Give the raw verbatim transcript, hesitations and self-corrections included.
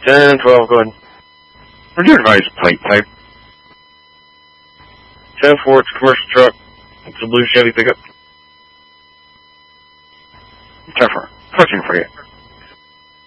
ten, twelve, go ahead. What's your advice, plate type? ten four, it's a commercial truck. It's a blue Chevy pickup. ten four. Question for you.